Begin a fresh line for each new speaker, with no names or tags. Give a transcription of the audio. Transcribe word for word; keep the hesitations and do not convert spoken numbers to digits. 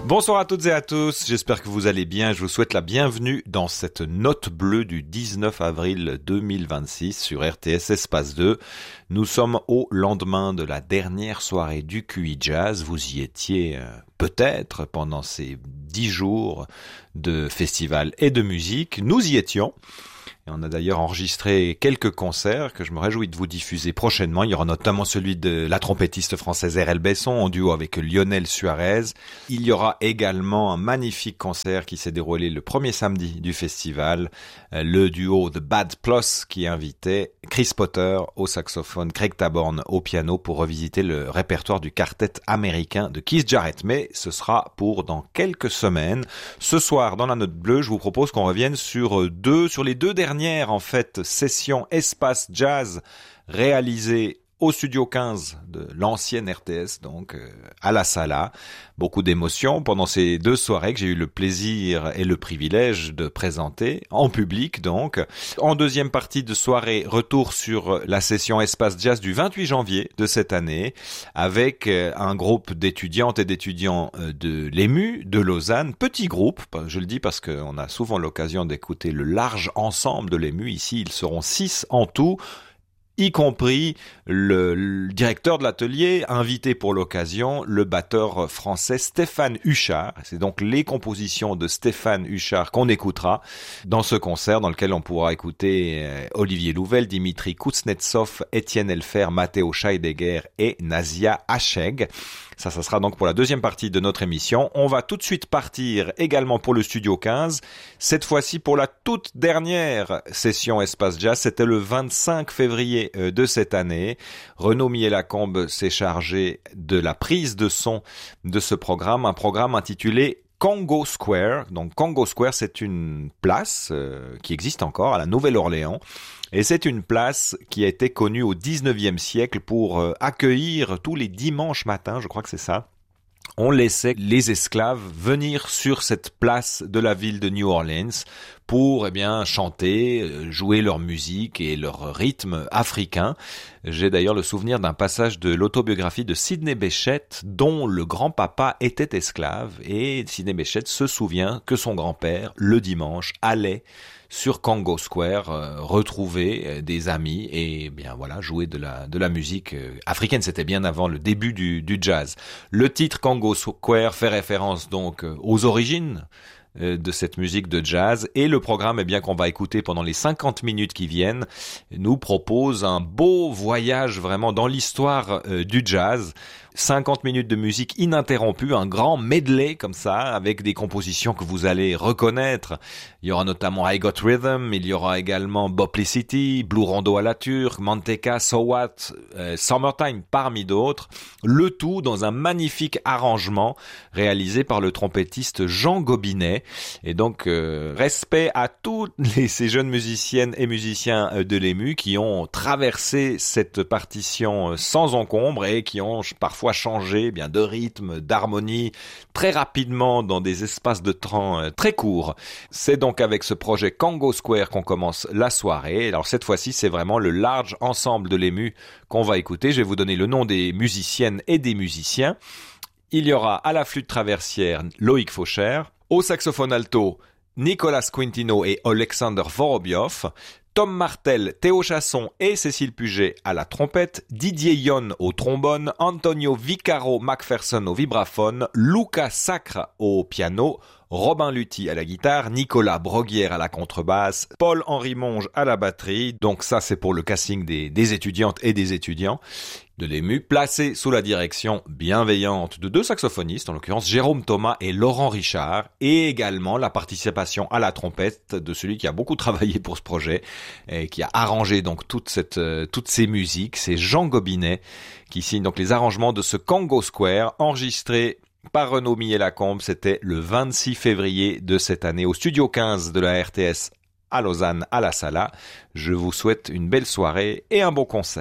Bonsoir à toutes et à tous, j'espère que vous allez bien. Je vous souhaite la bienvenue dans cette note bleue du dix-neuf avril deux mille vingt-six sur R T S Espace deux. Nous sommes au lendemain de la dernière soirée du Q I Jazz. Vous y étiez euh, peut-être pendant ces dix jours de festival et de musique. Nous y étions. Et on a d'ailleurs enregistré quelques concerts que je me réjouis de vous diffuser prochainement. Il y aura notamment celui de la trompettiste française R L Besson en duo avec Lionel Suarez. Il y aura également un magnifique concert qui s'est déroulé le premier samedi du festival. Le duo The Bad Plus qui invitait Chris Potter au saxophone, Craig Taborn au piano pour revisiter le répertoire du quartet américain de Keith Jarrett. Mais ce sera pour dans quelques semaines. Ce soir, dans la note bleue, je vous propose qu'on revienne sur deux, sur les deux derniers en fait session Espace Jazz réalisée au Studio quinze de l'ancienne R T S, donc euh, à la Sala. Beaucoup d'émotions pendant ces deux soirées que j'ai eu le plaisir et le privilège de présenter en public donc. En deuxième partie de soirée, retour sur la session Espace Jazz du vingt-huit janvier de cette année avec un groupe d'étudiantes et d'étudiants de l'E M U de Lausanne. Petit groupe, je le dis parce qu'on a souvent l'occasion d'écouter le large ensemble de l'E M U. Ici, ils seront six en tout, y compris le, le directeur de l'atelier, invité pour l'occasion, le batteur français Stéphane Huchard. C'est donc les compositions de Stéphane Huchard qu'on écoutera dans ce concert, dans lequel on pourra écouter Olivier Louvel, Dimitri Kuznetsov, Étienne Elfer, Matteo Scheidegger et Nazia Hacheg. Ça, ça sera donc pour la deuxième partie de notre émission. On va tout de suite partir également pour le Studio quinze. Cette fois-ci pour la toute dernière session Espace Jazz. C'était le vingt-cinq février de cette année. Renaud Millet-Lacombe s'est chargé de la prise de son de ce programme. Un programme intitulé Congo Square. Donc Congo Square, c'est une place euh, qui existe encore à la Nouvelle-Orléans. Et c'est une place qui a été connue au dix-neuvième siècle pour euh, accueillir tous les dimanches matins, je crois que c'est ça. On laissait les esclaves venir sur cette place de la ville de New Orleans pour eh bien chanter, jouer leur musique et leur rythme africain. J'ai d'ailleurs le souvenir d'un passage de l'autobiographie de Sidney Bechet dont le grand-papa était esclave et Sidney Bechet se souvient que son grand-père, le dimanche, allait sur Congo Square euh, retrouver euh, des amis et bien voilà jouer de la de la musique euh, africaine. C'était bien avant le début du du jazz. Le titre Congo Square fait référence donc euh, aux origines euh, de cette musique de jazz et le programme, eh bien qu'on va écouter pendant les cinquante minutes qui viennent, nous propose un beau voyage vraiment dans l'histoire euh, du jazz. cinquante minutes de musique ininterrompue, un grand medley comme ça, avec des compositions que vous allez reconnaître. Il y aura notamment I Got Rhythm, il y aura également Boplicity, Blue Rondo à la turque, Manteca, So What, euh, Summertime parmi d'autres. Le tout dans un magnifique arrangement réalisé par le trompettiste Jean Gobinet. Et donc, euh, respect à tous les, ces jeunes musiciennes et musiciens de l'E M U qui ont traversé cette partition sans encombre et qui ont parfois changer bien de rythme, d'harmonie très rapidement dans des espaces de temps euh, très courts. C'est donc avec ce projet Congo Square qu'on commence la soirée. Alors cette fois-ci, c'est vraiment le large ensemble de l'E M U qu'on va écouter. Je vais vous donner le nom des musiciennes et des musiciens. Il y aura à la flûte traversière Loïc Faucher, au saxophone alto Nicolas Quintino et Alexander Vorobiov, Tom Martel, Théo Chasson et Cécile Puget à la trompette, Didier Yon au trombone, Antonio Vicaro Macpherson au vibraphone, Luca Sacre au piano, Robin Luthi à la guitare, Nicolas Broguière à la contrebasse, Paul-Henri Monge à la batterie. Donc ça, c'est pour le casting des, des étudiantes et des étudiants de l'E M U, placé sous la direction bienveillante de deux saxophonistes, en l'occurrence Jérôme Thomas et Laurent Richard, et également la participation à la trompette de celui qui a beaucoup travaillé pour ce projet et qui a arrangé donc toute cette, euh, toutes ces musiques. C'est Jean Gobinet qui signe donc les arrangements de ce Congo Square, enregistré par Renaud Millet-Lacombe. C'était le vingt-six février de cette année au Studio quinze de la R T S à Lausanne, à la Sala. Je vous souhaite une belle soirée et un bon concert.